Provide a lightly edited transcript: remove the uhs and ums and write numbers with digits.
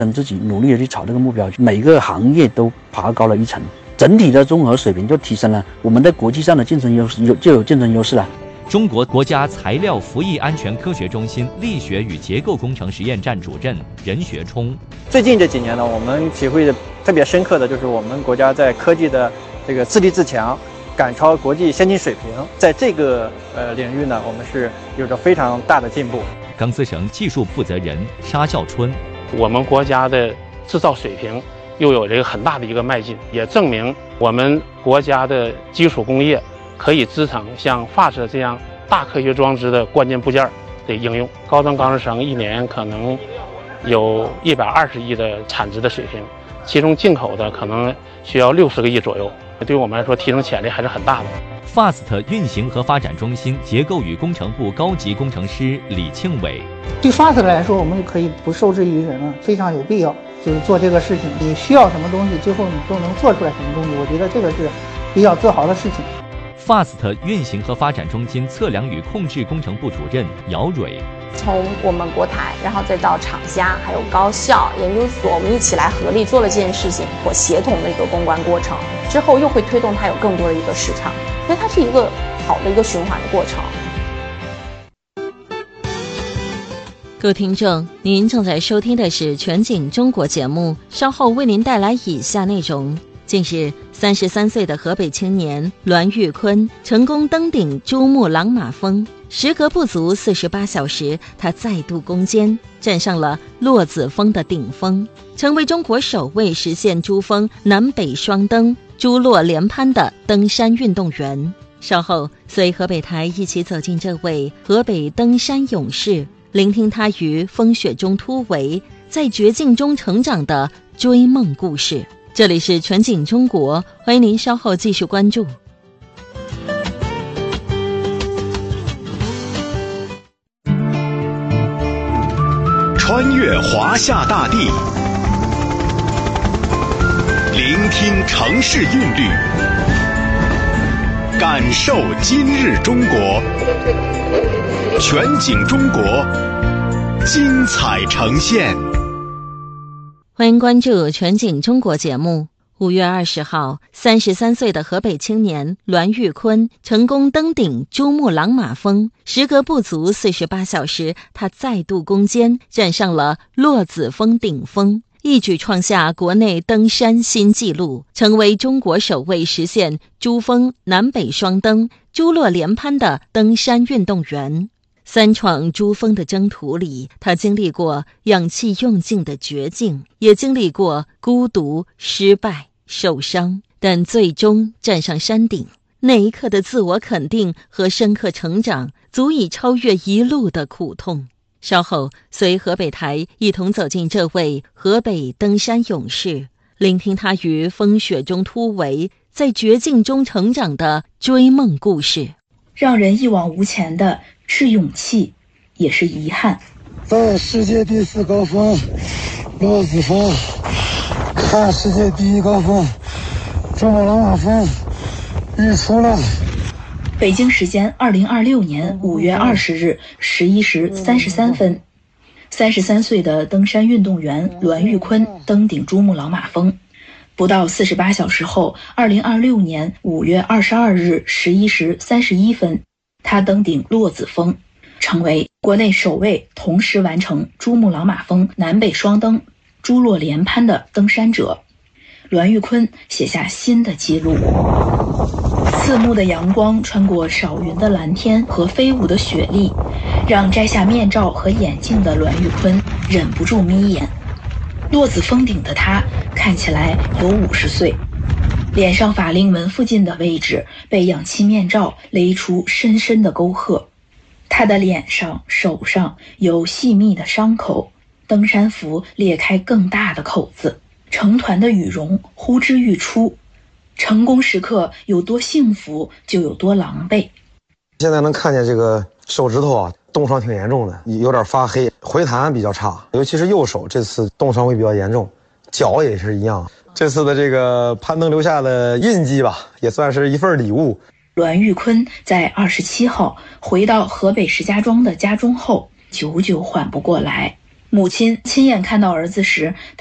跟自己努力的去朝这个目标，每个行业都爬高了一层，整体的综合水平就提升了，我们在国际上的竞争优势就有竞争优势了。 中国国家材料服役安全科学中心力学与结构工程实验站主任任学冲： 最近这几年呢，我们体会的特别深刻的就是我们国家在科技的这个自立自强，赶超国际先进水平，在这个领域呢，我们是有着非常大的进步。 钢丝绳技术负责人沙孝春： 我们国家的制造水平又有这个很大的一个迈进，也证明我们国家的基础工业可以支撑像FAST这样大科学装置的关键部件的应用。高端钢丝绳一年可能有120亿的产值的水平，其中进口的可能需要60个亿左右，对于我们来说提升潜力还是很大的。 FAST 运行和发展中心结构与工程部高级工程师李庆伟： 对 FAST 来说，我们可以不受制于人了，非常有必要就是做这个事情。你需要什么东西，最后你都能做出来什么东西，我觉得这个是比较自豪的事情。 FAST 运行和发展中心测量与控制工程部主任姚蕊： 从我们国台，然后再到厂家，还有高校、研究所，我们一起来合力做了这件事情，或协同的一个公关过程，之后又会推动它有更多的一个市场，所以它是一个好的一个循环的过程。 各位听众，您正在收听的是全景中国节目，稍后为您带来以下内容。近日，33岁的河北青年栾玉坤成功登顶珠穆朗玛峰，时隔不足48小时，他再度攻坚，站上了落子峰的顶峰，成为中国首位实现珠峰南北双登、珠落连攀的登山运动员。稍后，随河北台一起走进这位河北登山勇士，聆听他于风雪中突围，在绝境中成长的追梦故事。这里是全景中国，欢迎您稍后继续关注。 穿越华夏大地，聆听城市韵律，感受今日中国。全景中国，精彩呈现。 欢迎关注全景中国节目。5月20号，33岁的河北青年栾玉坤成功登顶珠穆朗玛峰，时隔不足48小时，他再度攻坚，站上了落子峰顶峰，一举创下国内登山新纪录，成为中国首位实现珠峰南北双登、珠落连攀的登山运动员。三闯珠峰的征途里，他经历过氧气用尽的绝境，也经历过孤独、失败、受伤，但最终站上山顶，那一刻的自我肯定和深刻成长，足以超越一路的苦痛。稍后，随河北台一同走进这位河北登山勇士，聆听他于风雪中突围，在绝境中成长的追梦故事。 让人一往无前的是勇气，也是遗憾。 在世界第4高峰落子峰看世界第1高峰珠穆朗玛峰日出了。 北京时间2026年5月20日11时33分，33岁的登山运动员栾玉坤登顶珠穆朗玛峰。不到48小时后，2026年5月22日11时31分，他登顶落子峰，成为国内首位同时完成珠穆朗玛峰南北双登、珠落连攀的登山者。栾玉坤写下新的纪录。刺目的阳光穿过少云的蓝天和飞舞的雪粒，让摘下面罩和眼镜的栾玉坤忍不住眯眼。落子峰顶的他看起来有50岁，脸上法令纹附近的位置被氧气面罩勒出深深的沟壑，他的脸上、手上有细密的伤口，登山服裂开更大的口子，成团的羽绒呼之欲出。成功时刻有多幸福，就有多狼狈。 现在能看见这个手指头啊，冻伤挺严重的，有点发黑，回弹比较差，尤其是右手这次冻伤会比较严重，脚也是一样。这次的这个攀登留下的印记吧，也算是一份礼物。 栾玉坤在27号回到河北石家庄的家中后，久久缓不过来。 母亲亲眼看到儿子时，